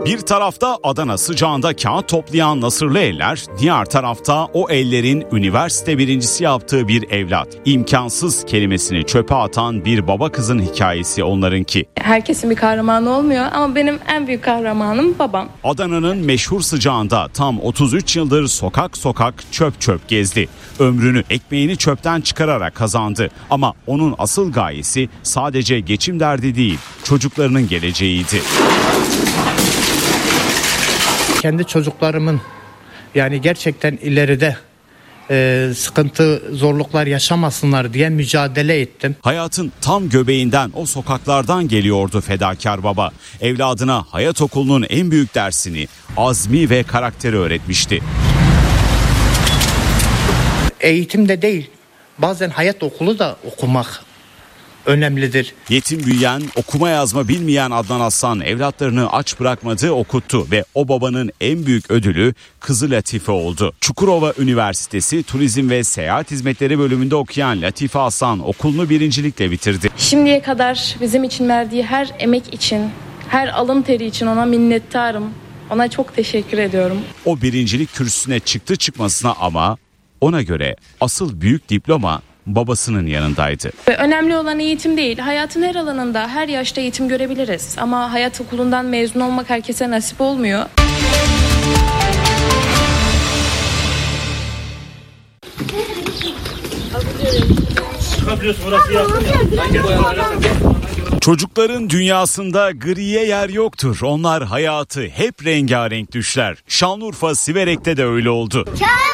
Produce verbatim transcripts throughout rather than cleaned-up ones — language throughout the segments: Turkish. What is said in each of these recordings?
Bir tarafta Adana sıcağında kağıt toplayan nasırlı eller, diğer tarafta o ellerin üniversite birincisi yaptığı bir evlat. İmkansız kelimesini çöpe atan bir baba kızın hikayesi onlarınki. Herkesin bir kahramanı olmuyor ama benim en büyük kahramanım babam. Adana'nın meşhur sıcağında tam otuz üç yıldır sokak sokak çöp çöp gezdi. Ömrünü ekmeğini çöpten çıkararak kazandı. Ama onun asıl gayesi sadece geçim derdi değil, çocuklarının geleceğiydi. Kendi çocuklarımın yani gerçekten ileride e, sıkıntı, zorluklar yaşamasınlar diye mücadele ettim. Hayatın tam göbeğinden, o sokaklardan geliyordu fedakar baba. Evladına hayat okulunun en büyük dersini, azmi ve karakteri öğretmişti. Eğitimde değil, bazen hayat okulu da okumak önemlidir. Yetim büyüyen, okuma yazma bilmeyen Adnan Aslan evlatlarını aç bırakmadı, okuttu ve o babanın en büyük ödülü kızı Latife oldu. Çukurova Üniversitesi Turizm ve Seyahat Hizmetleri bölümünde okuyan Latife Aslan okulunu birincilikle bitirdi. Şimdiye kadar bizim için verdiği her emek için, her alın teri için ona minnettarım. Ona çok teşekkür ediyorum. O birincilik kürsüsüne çıktı çıkmasına ama ona göre asıl büyük diploma babasının yanındaydı. Ve önemli olan eğitim değil, hayatın her alanında, her yaşta eğitim görebiliriz. Ama hayat okulundan mezun olmak herkese nasip olmuyor. Çocukların dünyasında griye yer yoktur. Onlar hayatı hep rengarenk düşler. Şanlıurfa Siverek'te de öyle oldu.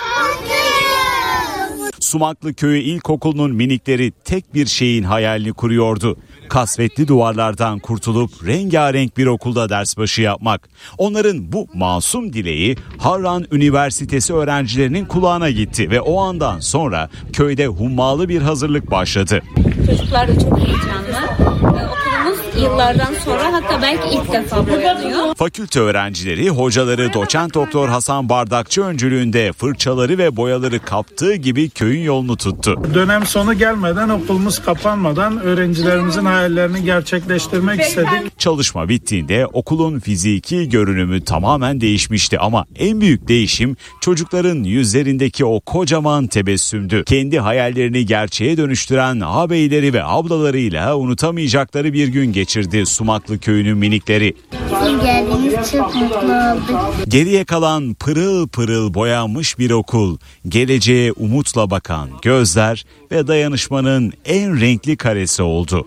Sumaklı Köyü İlkokulu'nun minikleri tek bir şeyin hayalini kuruyordu. Kasvetli duvarlardan kurtulup rengarenk bir okulda ders başı yapmak. Onların bu masum dileği Harran Üniversitesi öğrencilerinin kulağına gitti ve o andan sonra köyde hummalı bir hazırlık başladı. Çocuklar da çok heyecanlı. Okulumuz yıllardan sonra, hatta belki ilk defa boyanıyor. Fakülte öğrencileri, hocaları doçent doktor Hasan Bardakçı öncülüğünde fırçaları ve boyaları kaptığı gibi köyün yolunu tuttu. Dönem sonu gelmeden, okulumuz kapanmadan öğrencilerimizin hayallerini gerçekleştirmek istedik. Çalışma bittiğinde okulun fiziki görünümü tamamen değişmişti ama en büyük değişim çocukların yüzlerindeki o kocaman tebessümdü. Kendi hayallerini gerçeğe dönüştüren ağabeyleri ve ablalarıyla unutamayacakları bir gün geçirdi Sumaklı Köyü'nün minikleri. Siz geldiğiniz çok mutlu olduk. Geriye kalan pırıl pırıl boyanmış bir okul, geleceğe umutla bakan gözler ve dayanışmanın en renkli karesi oldu.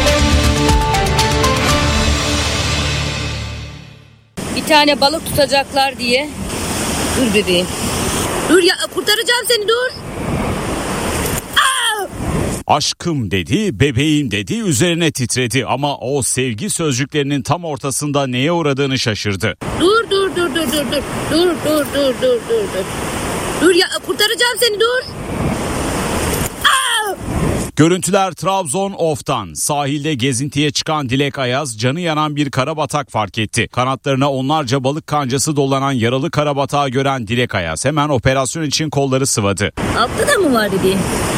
Bir tane balık tutacaklar diye. Dur bebeğim. Dur ya, kurtaracağım seni, dur. Aşkım dedi, bebeğim dedi, üzerine titredi ama o sevgi sözcüklerinin tam ortasında neye uğradığını şaşırdı. Dur dur dur dur dur dur. Dur dur dur dur dur dur. Dur ya, kurtaracağım seni, dur. Görüntüler Trabzon Of'tan. Sahilde gezintiye çıkan Dilek Ayaz canı yanan bir karabatak fark etti. Kanatlarına onlarca balık kancası dolanan yaralı karabatağı gören Dilek Ayaz hemen operasyon için kolları sıvadı. Altta da mı var dedi.